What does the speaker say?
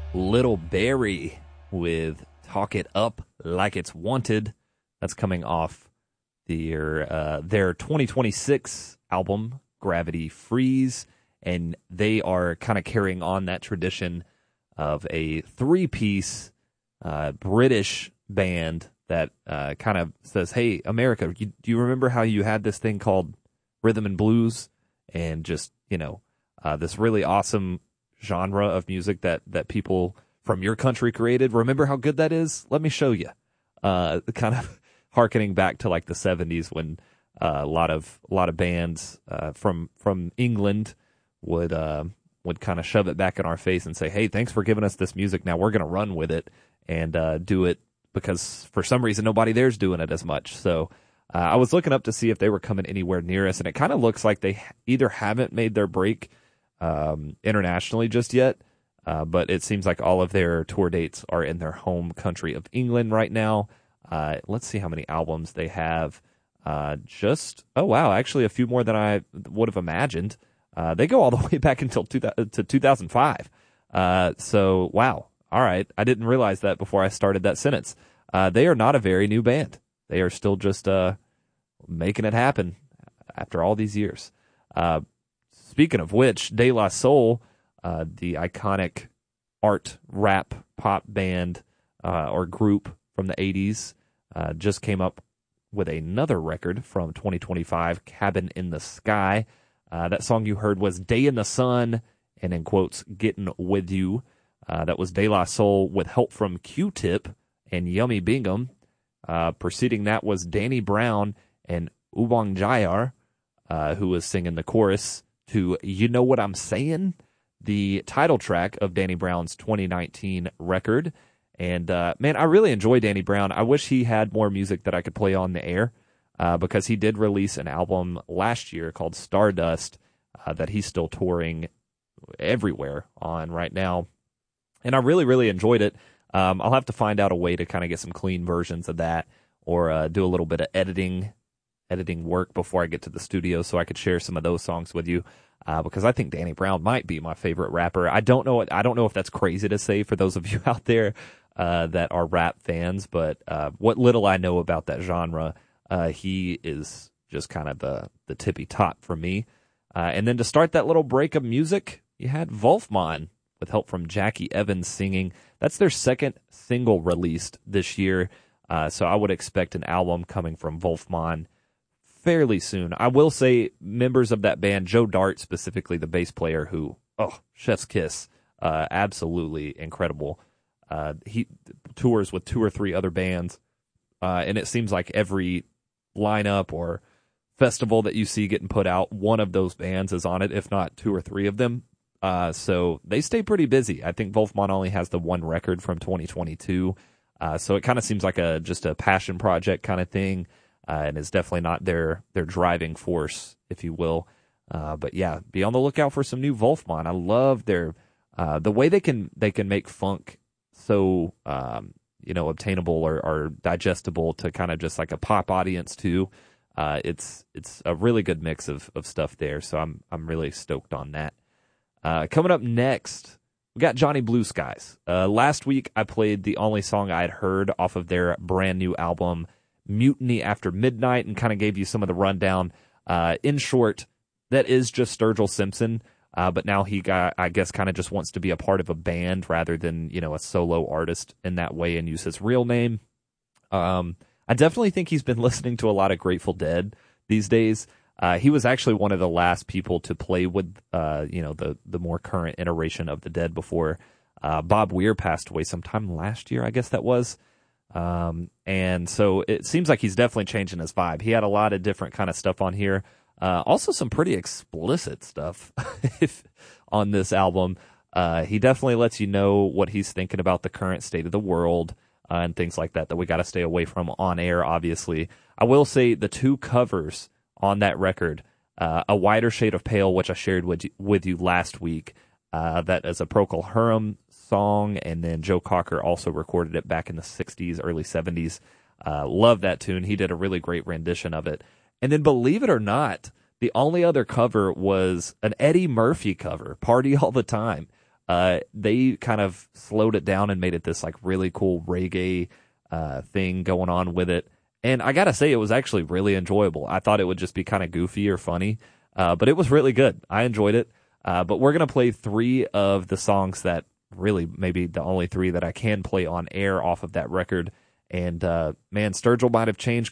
Little Barry with Talk It Up Like It's Wanted. That's coming off their 2026 album, Gravity Freeze. And they are kind of carrying on that tradition of a three-piece British band that kind of says, hey, America, do you remember how you had this thing called rhythm and blues? And just, this really awesome genre of music that people from your country created. Remember how good that is? Let me show you. Kind of hearkening back to like the 70s when a lot of bands from England would kind of shove it back in our face and say, hey, thanks for giving us this music. Now we're going to run with it and do it because for some reason nobody there's doing it as much. So I was looking up to see if they were coming anywhere near us, and it kind of looks like they either haven't made their break internationally just yet, but it seems like all of their tour dates are in their home country of England right now. Let's see how many albums they have. Oh wow, actually a few more than I would have imagined. They go all the way back until 2005. So wow, all right, I didn't realize that before I started that sentence. They are not a very new band. They are still just making it happen after all these years. Speaking of which, De La Soul, the iconic art rap pop band or group from the 80s, just came up with another record from 2025, Cabin in the Sky. That song you heard was Day in the Sun, and in quotes, Getting With You. That was De La Soul with help from Q-Tip and Yummy Bingham. Preceding that was Danny Brown and Ubong Jayar, who was singing the chorus to You Know What I'm Saying, the title track of Danny Brown's 2019 record. And man, I really enjoy Danny Brown. I wish he had more music that I could play on the air because he did release an album last year called Stardust that he's still touring everywhere on right now. And I really, really enjoyed it. I'll have to find out a way to kind of get some clean versions of that or do a little bit of editing work before I get to the studio so I could share some of those songs with you because I think Danny Brown might be my favorite rapper. I don't know if that's crazy to say for those of you out there that are rap fans, but what little I know about that genre, he is just kind of the tippy top for me. And then to start that little break of music, you had Wolfman with help from Jackie Evans singing. That's their second single released this year, so I would expect an album coming from Wolfman fairly soon. I will say members of that band, Joe Dart specifically, the bass player, who, chef's kiss, absolutely incredible. He tours with 2 or 3 other bands, and it seems like every lineup or festival that you see getting put out, one of those bands is on it, if not 2 or 3 of them. So they stay pretty busy. I think Wolfman only has the one record from 2022. So it kind of seems like just a passion project kind of thing. And is definitely not their driving force, if you will. But yeah, be on the lookout for some new Wolfman. I love their the way they can make funk so obtainable or digestible to kind of just like a pop audience too. It's a really good mix of stuff there. So I'm really stoked on that. Coming up next, we got Johnny Blue Skies. Last week I played the only song I had heard off of their brand new album, Mutiny After Midnight, and kind of gave you some of the rundown. In short, that is just Sturgill Simpson, but now I guess kind of just wants to be a part of a band rather than, a solo artist in that way and use his real name. I definitely think he's been listening to a lot of Grateful Dead these days. He was actually one of the last people to play with, the more current iteration of the Dead before Bob Weir passed away sometime last year, I guess that was. And so it seems like he's definitely changing his vibe. He had a lot of different kind of stuff on here. Also some pretty explicit stuff on this album. He definitely lets you know what he's thinking about the current state of the world, and things like that we got to stay away from on air, obviously. I will say the 2 covers on that record, A Wider Shade of Pale, which I shared with you last week, that is a Procol Harum song, and then Joe Cocker also recorded it back in the 60s, early 70s. Love that tune. He did a really great rendition of it. And then, believe it or not, the only other cover was an Eddie Murphy cover, Party All the Time. they kind of slowed it down and made it this like really cool reggae thing going on with it. And I gotta say, it was actually really enjoyable. I thought it would just be kind of goofy or funny, but it was really good. I enjoyed it. But we're gonna play 3 of the songs that really maybe the only 3 that I can play on air off of that record. And man, Sturgill might have changed